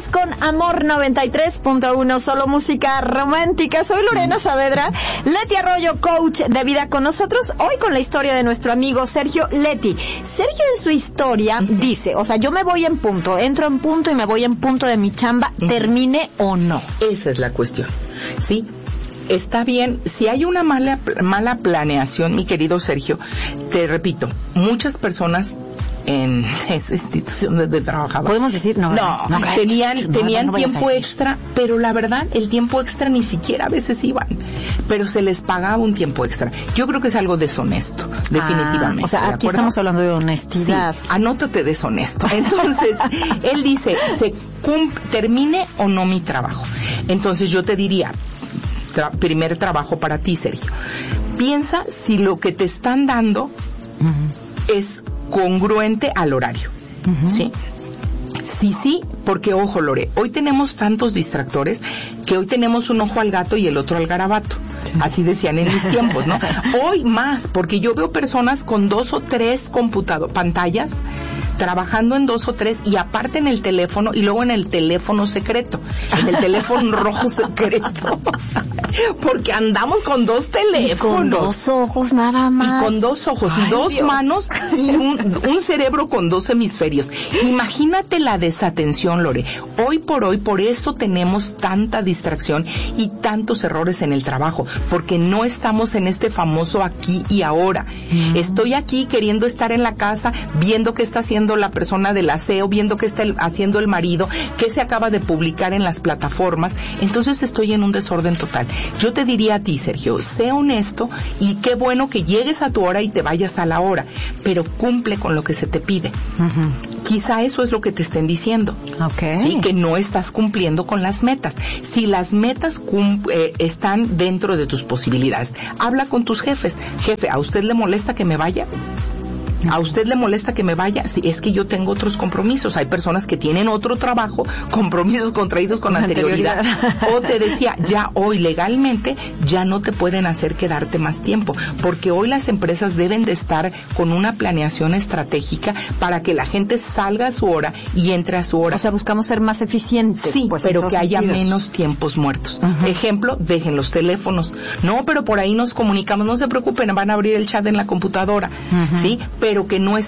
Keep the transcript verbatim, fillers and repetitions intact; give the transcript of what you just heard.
Seguimos con Amor noventa y tres punto uno, solo música romántica. Soy Lorena Saavedra, Leti Arroyo, coach de vida con nosotros, hoy con la historia de nuestro amigo Sergio. Leti, Sergio en su historia dice, o sea, yo me voy en punto, entro en punto y me voy en punto de mi chamba, termine o no. Esa es la cuestión, ¿sí? Está bien, si hay una mala mala planeación, mi querido Sergio, te repito, muchas personas en esa institución donde trabajaba. ¿Podemos decir? No, no, no, no tenían, no, tenían no tiempo extra, pero la verdad, el tiempo extra ni siquiera a veces iban, pero se les pagaba un tiempo extra. Yo creo que es algo deshonesto, definitivamente. Ah, o sea, aquí estamos hablando de honestidad. Sí, anótate deshonesto. Entonces, él dice, se cum- termine o no mi trabajo. Entonces yo te diría, tra- primer trabajo para ti, Sergio. Piensa si lo que te están dando uh-huh. es congruente al horario, uh-huh. ¿sí? Sí, sí, porque ojo, Lore, hoy tenemos tantos distractores que hoy tenemos un ojo al gato y el otro al garabato. Sí. Así decían en mis tiempos, ¿no? Hoy más, porque yo veo personas con dos o tres computado- pantallas trabajando en dos o tres y aparte en el teléfono y luego en el teléfono secreto, en el teléfono rojo secreto, porque andamos con dos teléfonos. Y con dos ojos nada más. Y con dos ojos Ay, y dos Dios. manos y un, un cerebro con dos hemisferios. Imagínate la desatención, Lore. Hoy por hoy, por eso tenemos tanta distracción y tantos errores en el trabajo, porque no estamos en este famoso aquí y ahora. Mm. Estoy aquí queriendo estar en la casa, viendo qué está haciendo la persona del aseo, viendo qué está el, haciendo el marido, qué se acaba de publicar en las plataformas. Entonces estoy en un desorden total. Yo te diría a ti, Sergio, sé honesto y qué bueno que llegues a tu hora y te vayas a la hora, pero cumple con lo que se te pide. Uh-huh. Quizá eso es lo que te estén diciendo. Okay. Sí, que no estás cumpliendo con las metas. Si las metas cum- eh, están dentro de tus posibilidades, habla con tus jefes. Jefe, ¿a usted le molesta que me vaya? ¿A usted le molesta que me vaya? Sí, es que yo tengo otros compromisos. Hay personas que tienen otro trabajo, compromisos contraídos con anterioridad. anterioridad. O te decía, ya hoy legalmente ya no te pueden hacer quedarte más tiempo, porque hoy las empresas deben de estar con una planeación estratégica para que la gente salga a su hora y entre a su hora. O sea, buscamos ser más eficientes. Sí, pues, pero que haya sentidos. menos tiempos muertos. Uh-huh. Ejemplo, dejen los teléfonos. No, pero por ahí nos comunicamos. No se preocupen, van a abrir el chat en la computadora. Uh-huh. ¿Sí? Pero pero que no